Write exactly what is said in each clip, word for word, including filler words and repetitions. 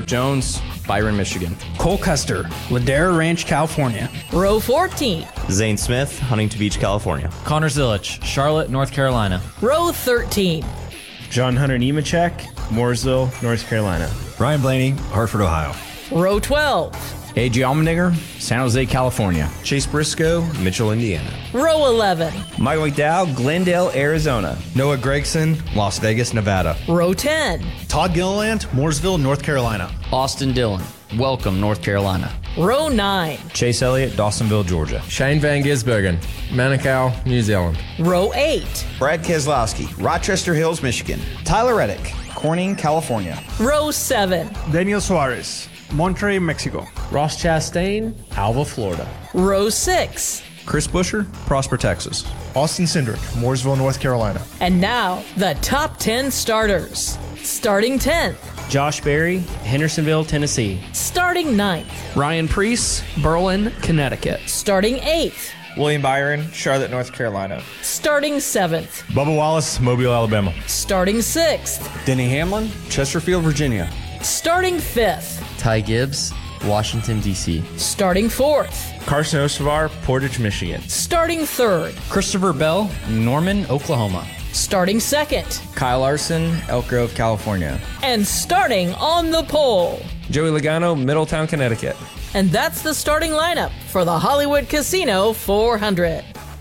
Jones, Byron, Michigan. Cole Custer, Ladera Ranch, California. Row fourteen. Zane Smith, Huntington Beach, California. Connor Zilich, Charlotte, North Carolina. Row thirteen. John Hunter Nemechek, Mooresville, North Carolina. Ryan Blaney, Hartford, Ohio. Row twelve. A J Allmendinger, San Jose, California. Chase Briscoe, Mitchell, Indiana. Row eleven. Michael McDowell, Glendale, Arizona. Noah Gregson, Las Vegas, Nevada. Row ten. Todd Gilliland, Mooresville, North Carolina. Austin Dillon, Welcome, North Carolina. Row nine. Chase Elliott, Dawsonville, Georgia. Shane Van Gisbergen, Manukau, New Zealand. Row eight. Brad Keselowski, Rochester Hills, Michigan. Tyler Reddick, Corning, California. Row seven. Daniel Suarez, Monterrey, Mexico. Ross Chastain, Alva, Florida. Row six. Chris Busher, Prosper, Texas. Austin Cindric, Mooresville, North Carolina. And now, the top ten starters. Starting tenth. Josh Berry, Hendersonville, Tennessee. Starting ninth. Ryan Preece, Berlin, Connecticut. Starting eighth. William Byron, Charlotte, North Carolina. Starting seventh. Bubba Wallace, Mobile, Alabama. Starting sixth. Denny Hamlin, Chesterfield, Virginia. Starting fifth. Ty Gibbs, Washington, D C. Starting fourth. Carson Ostovar, Portage, Michigan. Starting third. Christopher Bell, Norman, Oklahoma. Starting second. Kyle Larson, Elk Grove, California. And starting on the pole. Joey Logano, Middletown, Connecticut. And that's the starting lineup for the Hollywood Casino four hundred.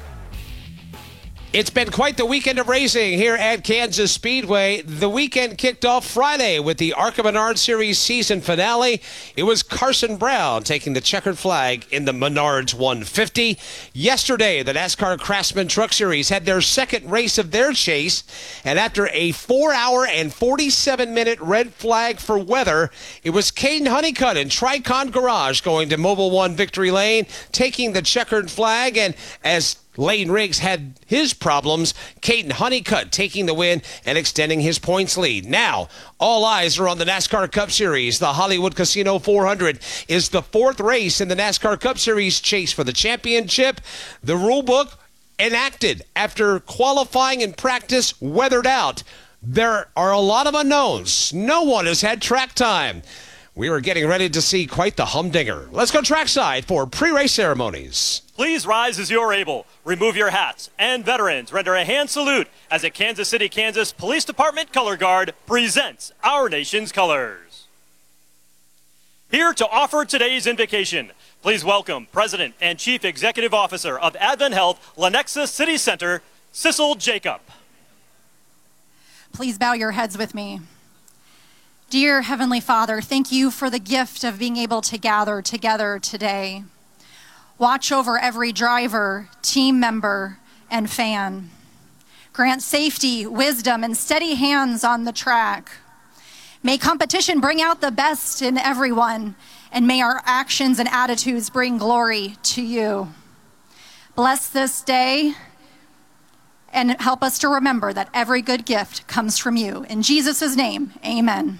It's been quite the weekend of racing here at Kansas Speedway. The weekend kicked off Friday with the ARCA Menard Series season finale. It was Carson Brown taking the checkered flag in the Menards one fifty. Yesterday, the NASCAR Craftsman Truck Series had their second race of their chase. And after a four hour and forty-seven minute red flag for weather, it was Caden Honeycutt in Tricon Garage going to Mobil one Victory Lane, taking the checkered flag. And as Lane Riggs had his problems, Caden Honeycutt taking the win and extending his points lead. Now, all eyes are on the NASCAR Cup Series. The Hollywood Casino four hundred is the fourth race in the NASCAR Cup Series chase for the championship. The rule book enacted after qualifying and practice weathered out. There are a lot of unknowns. No one has had track time. We are getting ready to see quite the humdinger. Let's go trackside for pre-race ceremonies. Please rise as you are able. Remove your hats. And veterans, render a hand salute as a Kansas City, Kansas Police Department Color Guard presents our nation's colors. Here to offer today's invocation, please welcome President and Chief Executive Officer of Advent Health, Lenexa City Center, Sissel Jacob. Please bow your heads with me. Dear Heavenly Father, thank you for the gift of being able to gather together today. Watch over every driver, team member, and fan. Grant safety, wisdom, and steady hands on the track. May competition bring out the best in everyone, and may our actions and attitudes bring glory to you. Bless this day, and help us to remember that every good gift comes from you. In Jesus' name, amen.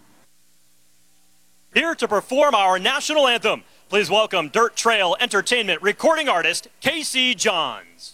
Here to perform our national anthem, please welcome Dirt Trail Entertainment recording artist, Casey Johns.